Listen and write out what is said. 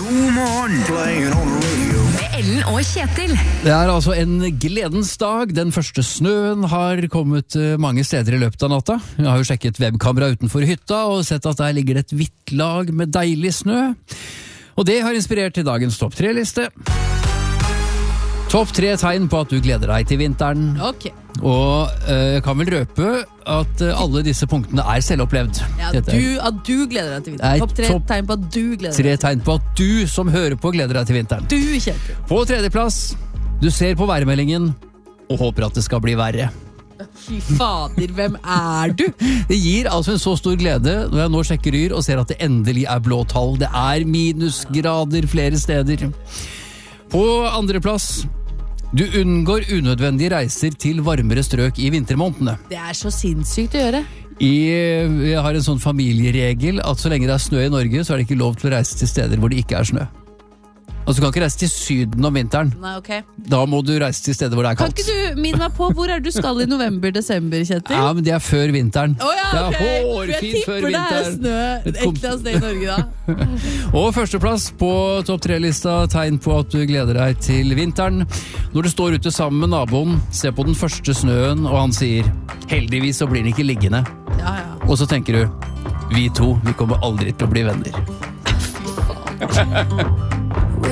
God morgen, playing on the radio. Med Ellen og Kjetil. Det er altså en gledens dag. Den første snøen har kommet mange steder i løpet av natta. Jeg har jo sjekket webkamera utenfor hytta og sett at der ligger det et hvitt lag med deilig snø. Og det har inspirert til dagens topp 3-liste. Topp 3 tegn på at du gleder deg til vinteren. Ok. Og jeg kan vel røpe at alle disse punktene er selvopplevd. Ja, Dette er at du gleder deg til Nei, vinteren. Topp 3 topp tegn på at du gleder 3 deg. tegn på at du som hører på gleder deg til vinteren. Du, Kjetil. På 3. plass, du ser på værmeldingen og håper at det skal bli verre. Fy fader, hvem er du? Det gir altså en så stor glede når jeg nå sjekker Yr og ser at det endelig er blå tall. Det er minusgrader flere steder. På 2. plass, du unngår unødvendige reiser til varmere strøk i vintermånedene. Det er så sinnssykt å gjøre. Jeg har en sånn familieregel at så lenge det er snø i Norge, så er det ikke lov til å reise til steder hvor det ikke er snø. Altså, du kan ikke reise til Syden om vinteren. Nei, ok. Da må du reise til steder hvor det er Kan kaldt. ikke du minne meg på hvor er du skal i november-desember, Kjetil? Ja, men det er før vinteren. Åja, Det ok. er For hårfint jeg før tipper det er vinteren. snø et eller annet sted i Norge da. Og 1. plass på topp 3-lista, tegn på at du gleder deg til vinteren. Når du står ute sammen med naboen, ser på den første snøen, og han sier, heldigvis så blir den ikke liggende. Ja, ja. Og så tenker du, vi to, vi kommer aldri til å bli venner.